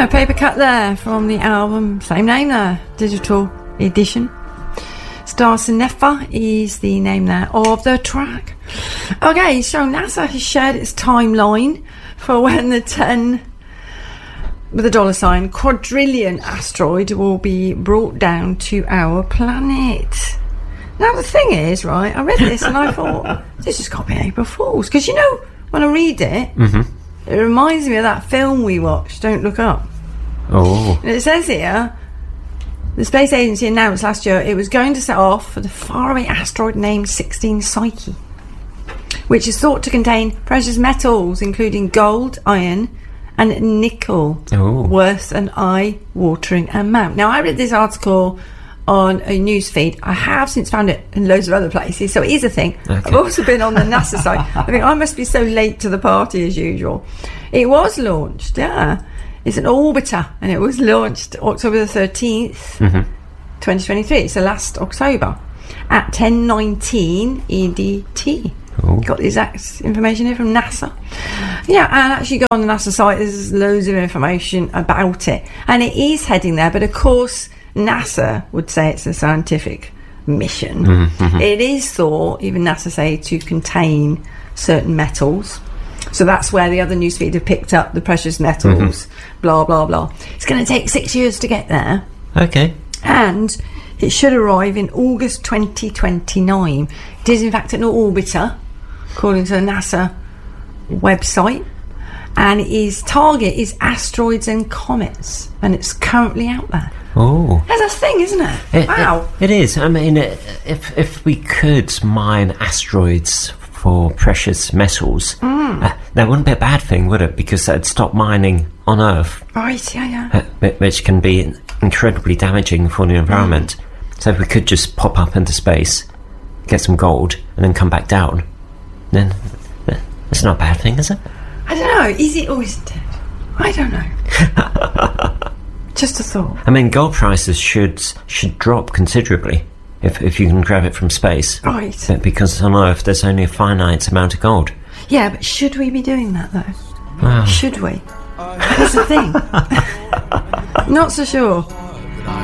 Yeah, paper cut there from the album, same name there, digital edition. Star Nefa is the name there of the track. Okay, so NASA has shared its timeline for when the 10 with a $sign quadrillion asteroid will be brought down to our planet. Now the thing is, right, I read this and I thought, this has got to be April Fool's, because you know, when I read it, it reminds me of that film we watched, Don't Look Up. Oh. And it says here, the Space Agency announced last year it was going to set off for the faraway asteroid named 16 Psyche, which is thought to contain precious metals, including gold, iron, and nickel, worth an eye-watering amount. Now, I read this article on a news feed. I have since found it in loads of other places, so it is a thing. Okay. I've also been on the NASA site. I think I must be so late to the party as usual. It was launched, yeah. It's an orbiter, and it was launched October the 13th, 2023. So last October at 10:19 EDT. Got the exact information here from NASA. Yeah, and actually go on the NASA site, there's loads of information about it. And it is heading there, but of course NASA would say it's a scientific mission. It is thought, even NASA say, to contain certain metals. So that's where the other newsfeed have picked up the precious metals, blah, blah, blah. It's going to take 6 years to get there. Okay. And it should arrive in August 2029. It is, in fact, an orbiter, according to the NASA website. And its target is asteroids and comets. And it's currently out there. Oh. That's a thing, isn't it? Wow. It is. I mean, if we could mine asteroids for precious metals, that wouldn't be a bad thing, would it? Because that'd stop mining on Earth. Right, yeah. Which can be incredibly damaging for the environment. So if we could just pop up into space, get some gold, and then come back down, then that's not a bad thing, is it? I don't know. Is it or isn't it? I don't know. Just a thought. I mean, gold prices should drop considerably if you can grab it from space. Right. Because on Earth there's only a finite amount of gold. Yeah, but should we be doing that though? Wow. Should we? That's the thing. Not so sure.